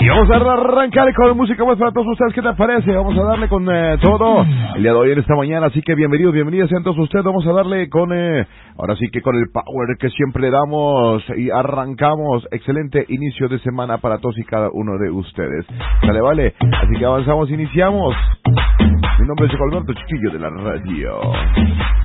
Y vamos a arrancar con música más para todos ustedes. ¿Qué te parece? Vamos a darle con todo el día de hoy en esta mañana. Así que bienvenidos, bienvenidas sean todos ustedes. Vamos a darle con, ahora sí que con el power que siempre damos. Y arrancamos. Excelente inicio de semana para todos y cada uno de ustedes. ¿Sale, vale? Así que avanzamos, iniciamos. Mi nombre es Alberto Chiquillo de la radio.